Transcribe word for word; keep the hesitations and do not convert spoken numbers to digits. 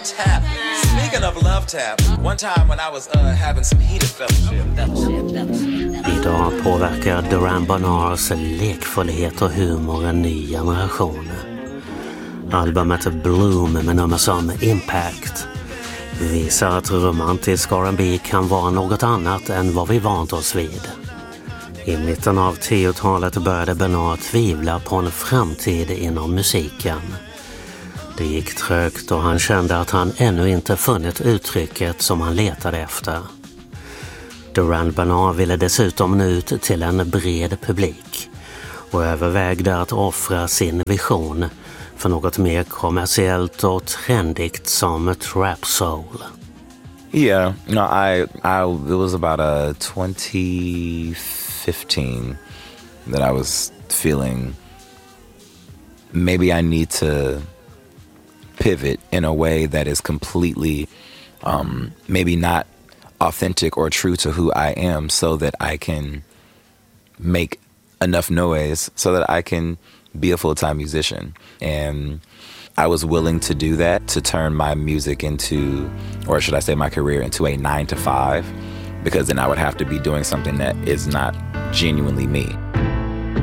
Tap. Speaking of Love Tap, one time when I was uh, having some heated fellowship. Idag påverkar Duran Bernars lekfullhet och humor en ny generation. Albumet Bloom med nummer som Impact visar att romantisk R and B kan vara något annat än vad vi vant oss vid. I mitten av tiotalet började Bernard tvivla på en framtid inom musiken. Det gick trögt och han kände att han ännu inte funnit uttrycket som han letade efter. Duran Bernard ville dessutom nå ut till en bred publik och övervägde att offra sin vision för något mer kommersiellt och trendigt som trap soul. Yeah, you know, I, I, it was about a twenty fifteen that I was feeling maybe I need to pivot in a way that is completely, um, maybe not authentic or true to who I am, so that I can make enough noise so that I can be a full-time musician. And I was willing to do that, to turn my music into, or should I say my career, into a nine to five, because then I would have to be doing something that is not genuinely me.